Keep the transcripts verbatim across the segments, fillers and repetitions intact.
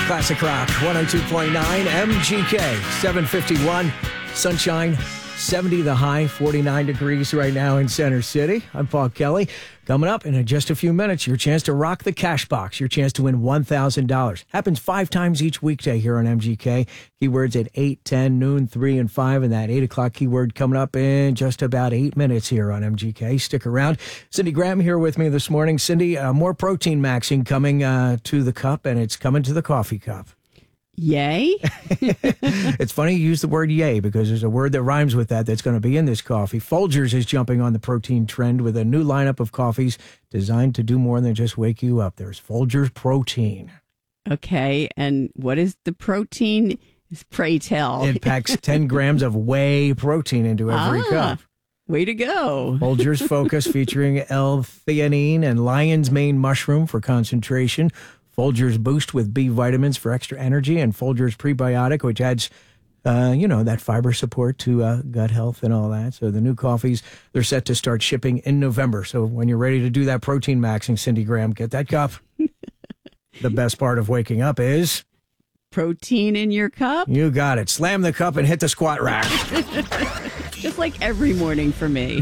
Classic Rock, one oh two point nine, M G K, seven fifty-one, sunshine, seventy the high, forty-nine degrees right now in Center City. I'm Paul Kelly. Coming up in just a few minutes, your chance to rock the cash box, your chance to win one thousand dollars. Happens five times each weekday here on M G K. Keywords at eight, ten, noon, three, and five, and that eight o'clock keyword coming up in just about eight minutes here on M G K. Stick around. Cindy Graham here with me this morning. Cindy, uh, more protein maxing coming uh, to the cup, and it's coming to the coffee cup. Yay? It's funny you use the word yay because there's a word that rhymes with that that's going to be in this coffee. Folgers is jumping on the protein trend with a new lineup of coffees designed to do more than just wake you up. There's Folgers Protein. Okay, and what is the protein? Pray tell. It packs ten grams of whey protein into every ah, cup. Way to go. Folgers Focus featuring L-theanine and lion's mane mushroom for concentration. Folgers Boost with B vitamins for extra energy, and Folgers Prebiotic, which adds, uh, you know, that fiber support to uh, gut health and all that. So the new coffees, they're set to start shipping in November. So when you're ready to do that protein maxing, Cindy Graham, get that cup. The best part of waking up is... protein in your cup? You got it. Slam the cup and hit the squat rack. Just like every morning for me.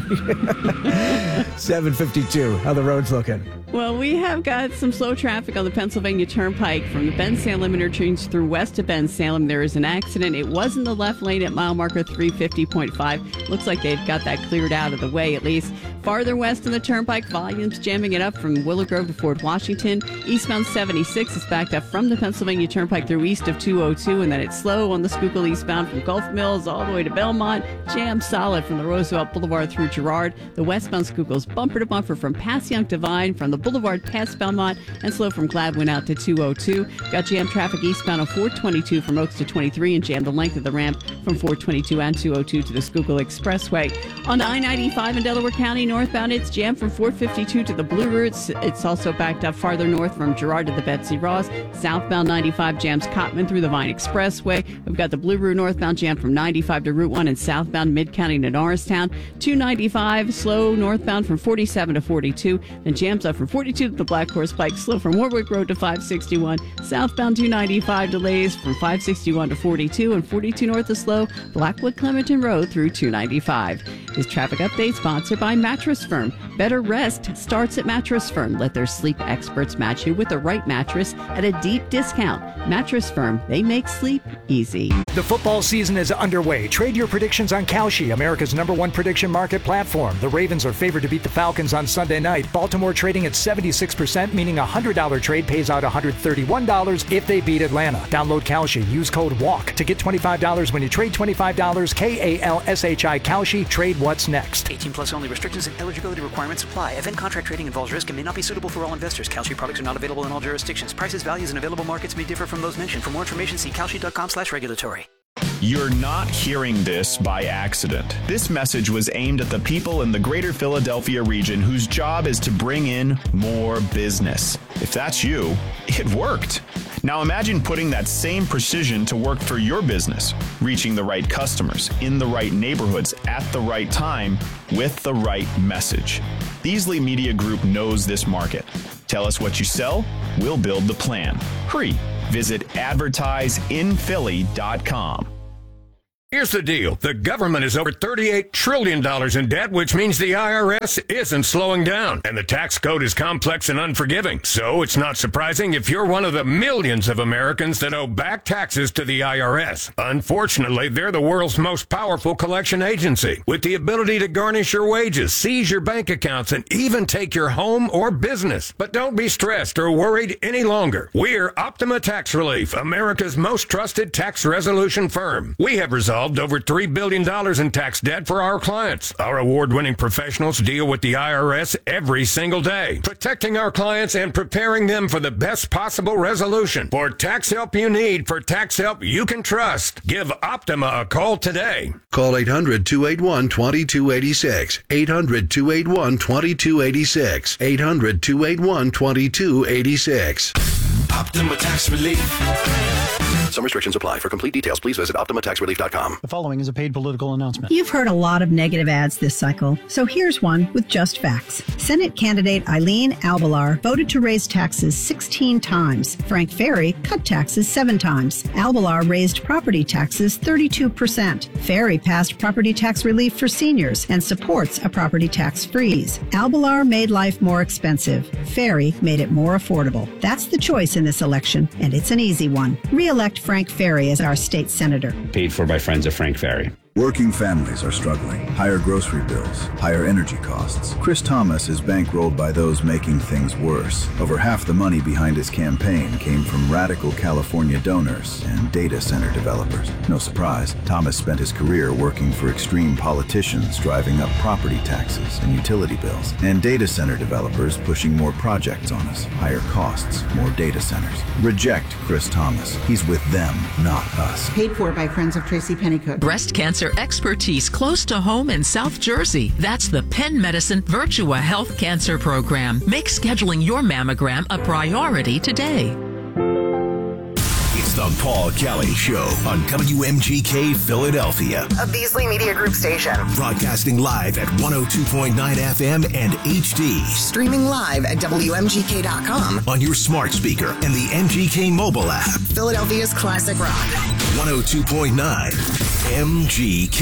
seven fifty-two. How the road's looking? Well, we have got some slow traffic on the Pennsylvania Turnpike from the Ben-Salem interchange through west of Ben-Salem. There is an accident. It was in the left lane at mile marker three fifty point five. Looks like they've got that cleared out of the way, at least. Farther west in the Turnpike, volumes jamming it up from Willow Grove to Fort Washington. Eastbound seventy-six is backed up from the Pennsylvania Turnpike through east of two oh two, and then it's slow on the Schuylkill eastbound from Gulf Mills all the way to Belmont. Jam solid from the Roosevelt Boulevard through Girard. The westbound Schuylkill's bumper to bumper from Passyunk to Vine, from the Boulevard past Belmont, and slow from Gladwin out to two oh two. Got jam traffic eastbound on four twenty-two from Oaks to twenty-three, and jam the length of the ramp from four twenty-two and two oh two to the Schuylkill Expressway. On I ninety-five in Delaware County, northbound, it's jammed from four fifty-two to the Blue Route. It's also backed up farther north from Girard to the Betsy Ross. Southbound ninety-five jams Cottman through the Vine Expressway. We've got the Blue Route northbound jam from ninety-five to Route one, and southbound Mid-County to Norristown. two ninety-five slow northbound from forty-seven to forty-two. Then jams up from forty-two to the Black Horse Pike, slow from Warwick Road to five sixty-one. Southbound two ninety-five delays from five sixty-one to forty-two, and forty-two north is slow, Blackwood Clementon Road through two ninety-five. This traffic update sponsored by Mattress Firm. Better rest starts at Mattress Firm. Let their sleep experts match you with the right mattress at a deep discount. Mattress Firm, they make sleep easy. The football season is underway. Trade your predictions on Kalshi, America's number one prediction market platform. The Ravens are favored to beat the Falcons on Sunday night. Baltimore trading at seventy-six percent, meaning a one hundred dollars trade pays out one hundred thirty-one dollars if they beat Atlanta. Download Kalshi. Use code WALK to get twenty-five dollars when you trade twenty-five dollars. K A L S H I Kalshi. Trade what's next. eighteen plus only. Restrictions and eligibility requirements apply. Event contract trading involves risk and may not be suitable for all investors. Kalshi products are not available in all jurisdictions. Prices, values, and available markets may differ from those mentioned. For more information, see kalshi.com slash regulatory. You're not hearing this by accident. This message was aimed at the people in the greater Philadelphia region whose job is to bring in more business. If that's you, it worked. Now imagine putting that same precision to work for your business, reaching the right customers, in the right neighborhoods, at the right time, with the right message. Beasley Media Group knows this market. Tell us what you sell, we'll build the plan. Hurry. Visit advertise in philly dot com. Here's the deal. The government is over thirty-eight trillion dollars in debt, which means the I R S isn't slowing down. And the tax code is complex and unforgiving. So it's not surprising if you're one of the millions of Americans that owe back taxes to the I R S. Unfortunately, they're the world's most powerful collection agency, with the ability to garnish your wages, seize your bank accounts, and even take your home or business. But don't be stressed or worried any longer. We're Optima Tax Relief, America's most trusted tax resolution firm. We have resolved over three billion dollars in tax debt for our clients. Our award-winning professionals deal with the I R S every single day, protecting our clients and preparing them for the best possible resolution. For tax help you need, for tax help you can trust, give Optima a call today. Call eight hundred, two eight one, two two eight six. eight hundred, two eight one, two two eight six. eight hundred, two eight one, two two eight six. Optima Tax Relief. Some restrictions apply. For complete details, please visit Optima Tax Relief dot com. The following is a paid political announcement. You've heard a lot of negative ads this cycle, so here's one with just facts. Senate candidate Eileen Albalar voted to raise taxes sixteen times. Frank Ferry cut taxes seven times. Albalar raised property taxes thirty-two percent. Ferry passed property tax relief for seniors and supports a property tax freeze. Albalar made life more expensive. Ferry made it more affordable. That's the choice in this election, and it's an easy one. Re-elect Frank Ferry as our state senator. Paid for by friends of Frank Ferry. Working families are struggling. Higher grocery bills, higher energy costs. Chris Thomas is bankrolled by those making things worse. Over half the money behind his campaign came from radical California donors and data center developers. No surprise, Thomas spent his career working for extreme politicians driving up property taxes and utility bills, and data center developers pushing more projects on us. Higher costs, more data centers. Reject Chris Thomas. He's with them, not us. Paid for by friends of Tracy Pennycook. Breast cancer expertise close to home in South Jersey. That's the Penn Medicine Virtua Health Cancer Program. Make scheduling your mammogram a priority today. It's the Paul Kelly Show on W M G K Philadelphia, a Beasley Media Group station. Broadcasting live at one oh two point nine F M and H D. Streaming live at W M G K dot com. On your smart speaker and the M G K mobile app. Philadelphia's classic rock. one oh two point nine M G K.